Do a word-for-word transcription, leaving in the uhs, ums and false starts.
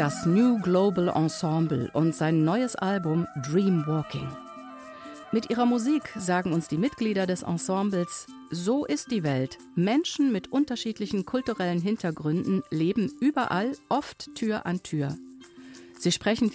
das New Global Ensemble und sein neues Album Dream Walking. Mit ihrer Musik sagen uns die Mitglieder des Ensembles: So ist die Welt. Menschen mit unterschiedlichen kulturellen Hintergründen leben überall, oft Tür an Tür. Sie sprechen